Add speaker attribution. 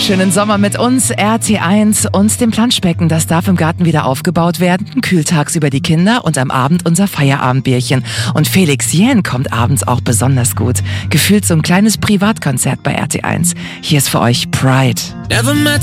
Speaker 1: Schönen Sommer mit uns, RT1 und dem Planschbecken. Das darf im Garten wieder aufgebaut werden. Kühl tagsüber die Kinder und am Abend unser Feierabendbierchen. Und Felix Jähn kommt abends auch besonders gut. Gefühlt so ein kleines Privatkonzert bei RT1. Hier ist für euch Pride.